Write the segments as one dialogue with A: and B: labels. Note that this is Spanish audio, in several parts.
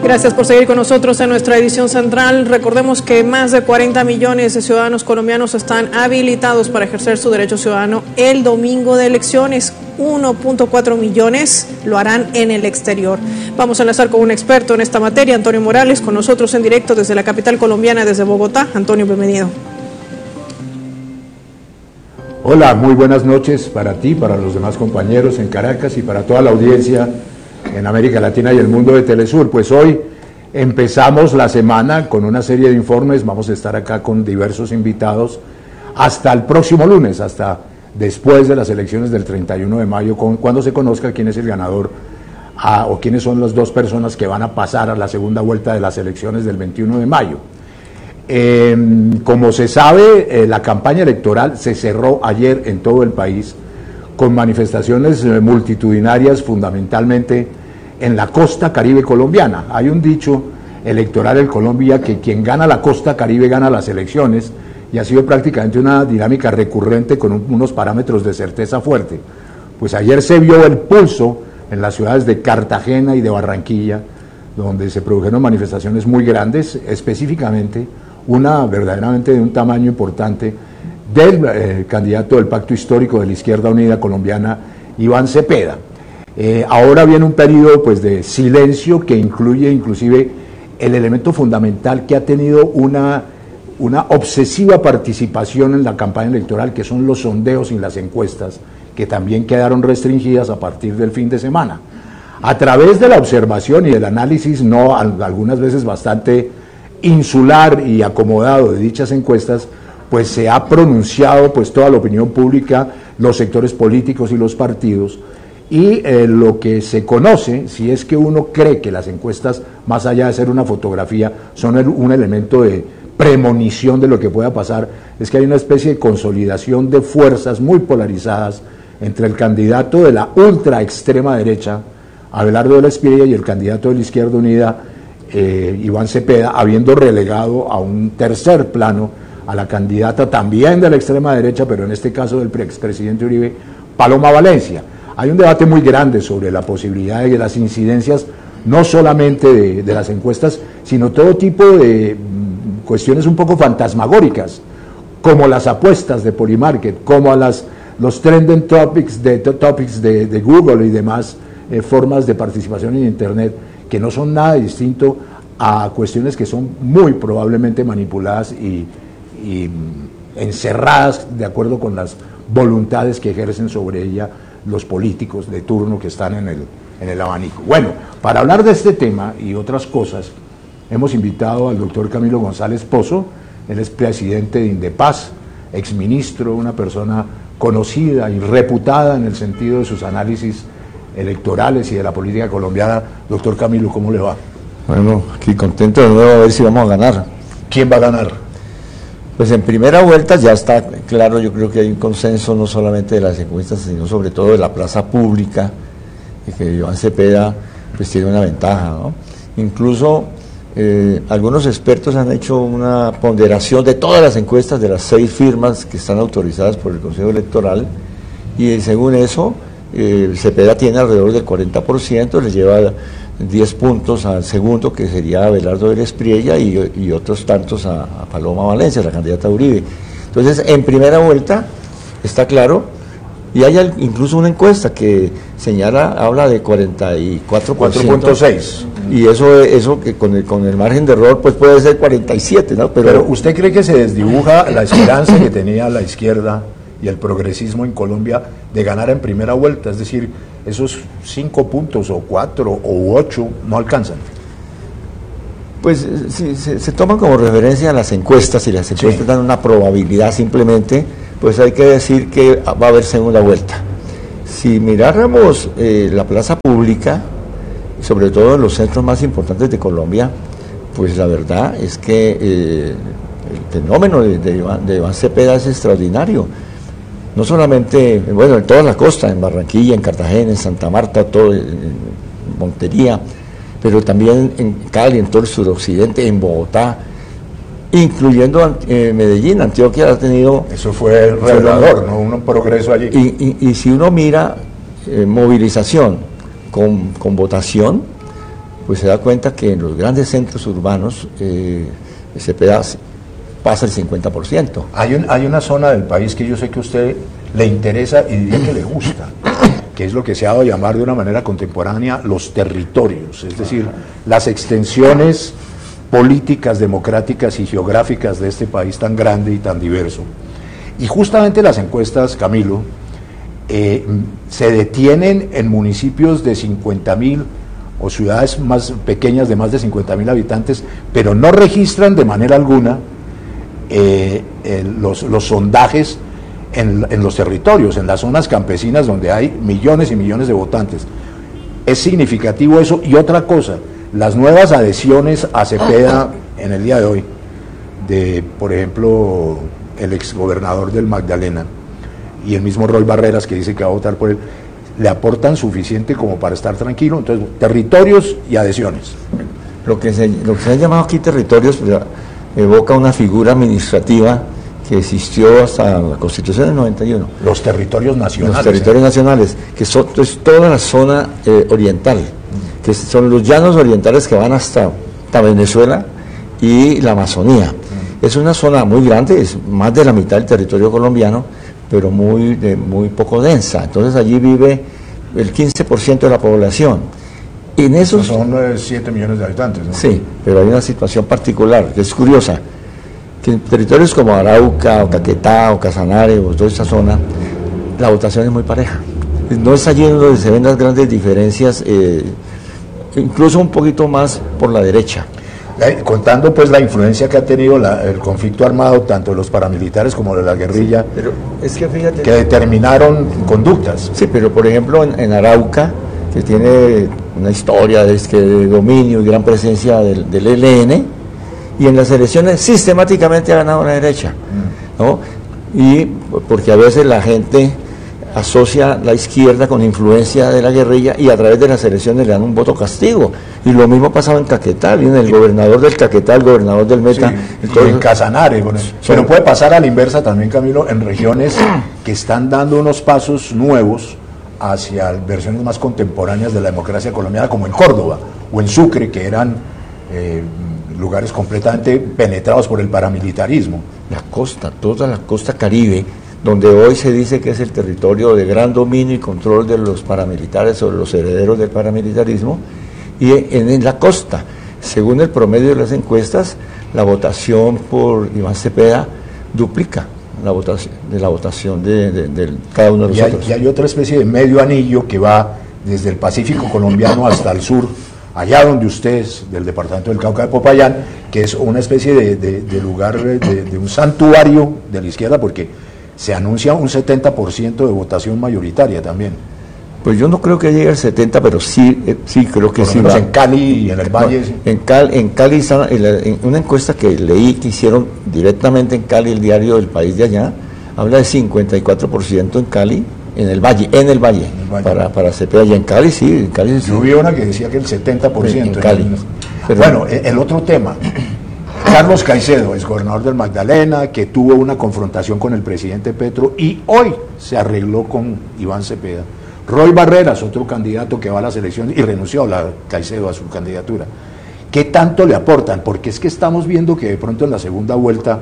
A: Gracias por seguir con nosotros en nuestra edición central. Recordemos que más de 40 millones de ciudadanos colombianos están habilitados para ejercer su derecho ciudadano el domingo de elecciones. 1.4 millones lo harán en el exterior. Vamos a enlazar con un experto en esta materia, Antonio Morales, con nosotros en directo desde la capital colombiana, desde Bogotá. Antonio, bienvenido.
B: Hola, muy buenas noches para ti, para los demás compañeros en Caracas y para toda la audiencia en América Latina y el mundo de Telesur. Pues hoy empezamos la semana con una serie de informes, vamos a estar acá con diversos invitados hasta el próximo lunes, hasta después de las elecciones del 31 de mayo, cuando se conozca quién es el ganador o quiénes son las dos personas que van a pasar a la segunda vuelta de las elecciones del 21 de mayo. Como se sabe, la campaña electoral se cerró ayer en todo el país con manifestaciones multitudinarias, fundamentalmente en la costa caribe colombiana. Hay un dicho electoral en Colombia que quien gana la costa caribe gana las elecciones, y ha sido prácticamente una dinámica recurrente con unos parámetros de certeza fuerte. Pues ayer se vio el pulso en las ciudades de Cartagena y de Barranquilla, donde se produjeron manifestaciones muy grandes, específicamente una verdaderamente de un tamaño importante del candidato del Pacto Histórico de la Izquierda Unida Colombiana, Iván Cepeda. Ahora viene un periodo pues de silencio que incluye inclusive el elemento fundamental que ha tenido una obsesiva participación en la campaña electoral, que son los sondeos y las encuestas, que también quedaron restringidas a partir del fin de semana. A través de la observación y del análisis, no algunas veces bastante insular y acomodado de dichas encuestas, pues se ha pronunciado pues toda la opinión pública, los sectores políticos y los partidos, y lo que se conoce, si es que uno cree que las encuestas, más allá de ser una fotografía, son un elemento de premonición de lo que pueda pasar, es que hay una especie de consolidación de fuerzas muy polarizadas entre el candidato de la ultra extrema derecha, Abelardo de la Espriella, y el candidato de la Izquierda Unida, Iván Cepeda, habiendo relegado a un tercer plano a la candidata también de la extrema derecha, pero en este caso del expresidente Uribe, Paloma Valencia. Hay un debate muy grande sobre la posibilidad de que las incidencias, no solamente de las encuestas, sino todo tipo de cuestiones un poco fantasmagóricas, como las apuestas de Polymarket, como a los trending topics de Google y demás formas de participación en Internet, que no son nada distinto a cuestiones que son muy probablemente manipuladas y encerradas de acuerdo con las voluntades que ejercen sobre ella los políticos de turno que están en el abanico. Bueno, para hablar de este tema y otras cosas, hemos invitado al doctor Camilo González Pozo. Él es presidente de Indepaz, exministro, una persona conocida y reputada en el sentido de sus análisis electorales y de la política colombiana. Doctor Camilo, ¿cómo le va?
C: Bueno, aquí contento de nuevo a ver si vamos a ganar.
B: ¿Quién va a ganar?
C: Pues en primera vuelta ya está claro, yo creo que hay un consenso no solamente de las encuestas, sino sobre todo de la plaza pública, que Iván Cepeda pues tiene una ventaja, ¿no? Incluso algunos expertos han hecho una ponderación de todas las encuestas de las 6 firmas que están autorizadas por el Consejo Electoral, y según eso Cepeda tiene alrededor del 40%, le lleva 10 puntos al segundo, que sería Abelardo de la Espriella, y otros tantos a Paloma Valencia, la candidata Uribe. Entonces, en primera vuelta está claro, y hay incluso una encuesta que habla de
B: 44.6,
C: y eso que con el margen de error pues puede ser 47, ¿no?
B: Pero ¿usted cree que se desdibuja la esperanza que tenía la izquierda y el progresismo en Colombia de ganar en primera vuelta? Es decir, esos 5 puntos o 4 o 8 no alcanzan.
C: Pues si se toman como referencia a las encuestas, y las encuestas dan una probabilidad simplemente, pues hay que decir que va a haber segunda vuelta. Si miráramos la plaza pública, sobre todo en los centros más importantes de Colombia, pues la verdad es que el fenómeno de Iván Cepeda es extraordinario. No solamente, bueno, en toda la costa, en Barranquilla, en Cartagena, en Santa Marta, todo, en Montería, pero también en Cali, en todo el suroccidente, en Bogotá, incluyendo Medellín. Antioquia ha tenido...
B: Eso fue revelador, ¿no? Un progreso allí.
C: Y si uno mira movilización con votación, pues se da cuenta que en los grandes centros urbanos Cepeda pasa el 50%.
B: Hay una zona del país que yo sé que a usted le interesa y diría que le gusta, que es lo que se ha dado a llamar de una manera contemporánea los territorios, es decir, las extensiones políticas, democráticas y geográficas de este país tan grande y tan diverso. Y justamente las encuestas, Camilo, se detienen en municipios de 50.000 o ciudades más pequeñas de más de 50.000 habitantes, pero no registran de manera alguna los sondajes en los territorios, en las zonas campesinas donde hay millones y millones de votantes. Es significativo eso. Y otra cosa, las nuevas adhesiones a Cepeda en el día de hoy, de, por ejemplo, el exgobernador del Magdalena y el mismo Roy Barreras, que dice que va a votar por él, le aportan suficiente como para estar tranquilo. Entonces, territorios y adhesiones.
C: Lo que se ha llamado aquí territorios evoca una figura administrativa que existió hasta la Constitución del 91.
B: Los territorios nacionales.
C: Los territorios nacionales, que son toda la zona oriental, que son los llanos orientales que van hasta Venezuela y la Amazonía. Es una zona muy grande, es más de la mitad del territorio colombiano, pero muy poco densa. Entonces allí vive el 15% de la población. En esos,
B: son 7 millones de habitantes, ¿no?
C: Sí, pero hay una situación particular, que es curiosa, que en territorios como Arauca, o Caquetá, o Casanare, o toda esta zona, la votación es muy pareja. No es allí donde se ven las grandes diferencias, incluso un poquito más por la derecha.
B: Contando pues la influencia que ha tenido el conflicto armado, tanto de los paramilitares como de la guerrilla, sí,
C: pero es que fíjate
B: que determinaron conductas.
C: Sí, pero por ejemplo en Arauca, que tiene una historia de dominio y gran presencia del ELN, y en las elecciones sistemáticamente ha ganado la derecha, ¿no? Y porque a veces la gente asocia la izquierda con influencia de la guerrilla y a través de las elecciones le dan un voto castigo. Y lo mismo pasaba en Caquetá, viene el gobernador del Caquetá, el gobernador del Meta.
B: Sí, entonces, en Casanare, bueno, pero puede pasar a la inversa también, Camilo, en regiones que están dando unos pasos nuevos hacia versiones más contemporáneas de la democracia colombiana, como en Córdoba o en Sucre, que eran lugares completamente penetrados por el paramilitarismo.
C: La costa, toda la costa Caribe, donde hoy se dice que es el territorio de gran dominio y control de los paramilitares o los herederos del paramilitarismo, y en la costa, según el promedio de las encuestas, la votación por Iván Cepeda duplica la votación de cada uno de los otros.
B: Y hay otra especie de medio anillo que va desde el Pacífico colombiano hasta el sur, allá donde usted es, del departamento del Cauca de Popayán, que es una especie de lugar, de un santuario de la izquierda, porque se anuncia un 70% de votación mayoritaria también.
C: Pues yo no creo que llegue al 70, pero sí creo que sí va.
B: En Cali y en el Valle.
C: En Cali, en una encuesta que leí que hicieron directamente en Cali, el diario del País de allá, habla de 54% en Cali, en el Valle, para Cepeda. Y en Cali sí,
B: Yo vi una que decía que el 70%.
C: En Cali.
B: Bueno, el otro tema. Carlos Caicedo, es gobernador del Magdalena, que tuvo una confrontación con el presidente Petro y hoy se arregló con Iván Cepeda. Roy Barreras, otro candidato que va a las elecciones y renunció Caicedo a su candidatura. ¿Qué tanto le aportan? Porque es que estamos viendo que de pronto en la segunda vuelta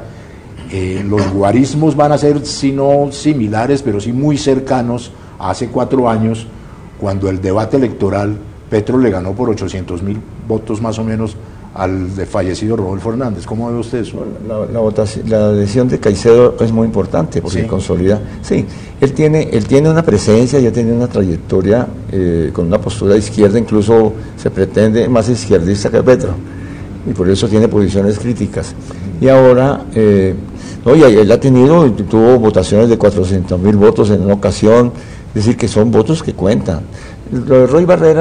B: los guarismos van a ser, si no similares, pero sí muy cercanos a hace 4 años, cuando el debate electoral Petro le ganó por 800.000 votos más o menos al fallecido Rodolfo Hernández. ¿Cómo ve usted eso?
C: La adhesión de Caicedo es muy importante porque
B: ¿Sí?
C: Consolida. Sí, él tiene una presencia, ya tiene una trayectoria con una postura de izquierda, incluso se pretende más izquierdista que Petro, y por eso tiene posiciones críticas. Y ahora, él tuvo votaciones de 400.000 votos en una ocasión, es decir, que son votos que cuentan. Lo de Roy Barreras